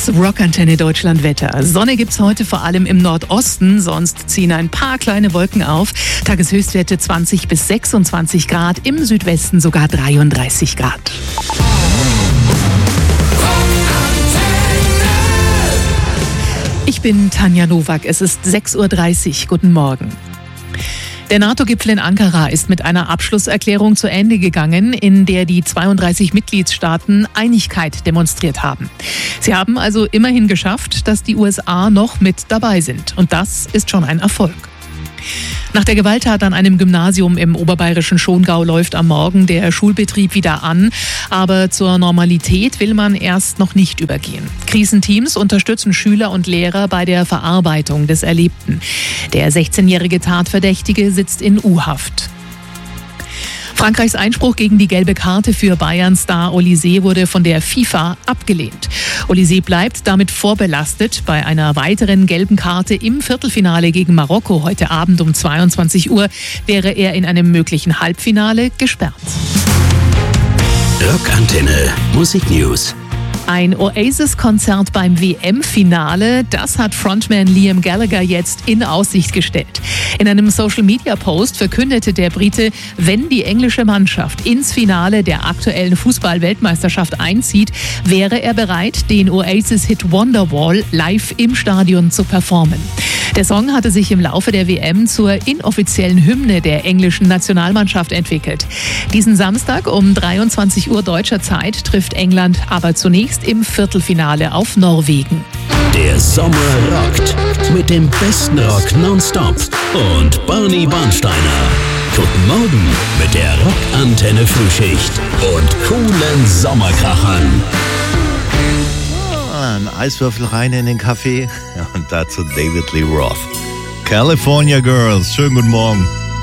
Das Rockantenne Deutschland Wetter. Sonne gibt's heute vor allem im Nordosten, sonst ziehen ein paar kleine Wolken auf. Tageshöchstwerte 20 bis 26 Grad, im Südwesten sogar 33 Grad. Ich bin Tanja Nowak, es ist 6:30 Uhr. Guten Morgen. Der NATO-Gipfel in Ankara ist mit einer Abschlusserklärung zu Ende gegangen, in der die 32 Mitgliedstaaten Einigkeit demonstriert haben. Sie haben also immerhin geschafft, dass die USA noch mit dabei sind. Und das ist schon ein Erfolg. Nach der Gewalttat an einem Gymnasium im oberbayerischen Schongau läuft am Morgen der Schulbetrieb wieder an. Aber zur Normalität will man erst noch nicht übergehen. Krisenteams unterstützen Schüler und Lehrer bei der Verarbeitung des Erlebten. Der 16-jährige Tatverdächtige sitzt in U-Haft. Frankreichs Einspruch gegen die gelbe Karte für Bayern-Star Olysée wurde von der FIFA abgelehnt. Olysée bleibt damit vorbelastet. Bei einer weiteren gelben Karte im Viertelfinale gegen Marokko heute Abend um 22 Uhr wäre er in einem möglichen Halbfinale gesperrt. Rockantenne Musiknews. Ein Oasis-Konzert beim WM-Finale, das hat Frontman Liam Gallagher jetzt in Aussicht gestellt. In einem Social-Media-Post verkündete der Brite, wenn die englische Mannschaft ins Finale der aktuellen Fußball-Weltmeisterschaft einzieht, wäre er bereit, den Oasis-Hit Wonderwall live im Stadion zu performen. Der Song hatte sich im Laufe der WM zur inoffiziellen Hymne der englischen Nationalmannschaft entwickelt. Diesen Samstag um 23 Uhr deutscher Zeit trifft England aber zunächst im Viertelfinale auf Norwegen. Der Sommer rockt mit dem besten Rock nonstop und Barney Barnsteiner. Guten Morgen mit der Rockantenne Frühschicht und coolen Sommerkrachern. Ein Eiswürfel rein in den Kaffee und dazu David Lee Roth. California Girls, schönen guten Morgen.